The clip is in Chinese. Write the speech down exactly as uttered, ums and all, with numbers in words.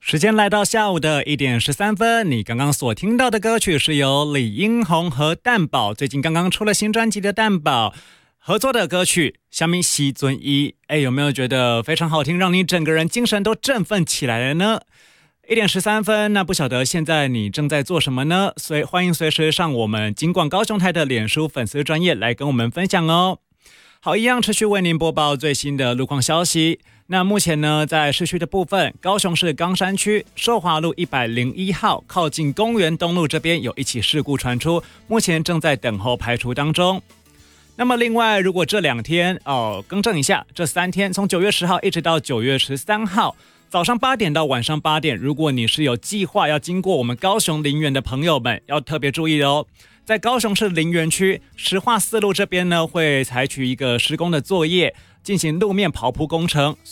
时间来到下午的一点十三分，你刚刚所听到的歌曲是由李英宏和蛋宝最近刚刚出了新专辑的蛋宝合作的歌曲《虾米西尊一》。哎，有没有觉得非常好听，让你整个人精神都振奋起来了呢？一点十三分，那不晓得现在你正在做什么呢？所以欢迎随时上我们金广高雄台的脸书粉丝专页来跟我们分享哦。好，一样持续为您播报最新的路况消息。那目前呢，在市区的部分，高雄市冈山区寿华路一百零一号靠近公园东路这边有一起事故传出，目前正在等候排除当中。那么另外，如果这两天哦，更正一下，这三天从九月十号一直到九月十三号早上八点到晚上八点，如果你是有计划要经过我们高雄林园的朋友们，要特别注意哦。在高雄市林园区石化四路这边呢，会采取一个施工的作业，进行路面刨铺工程，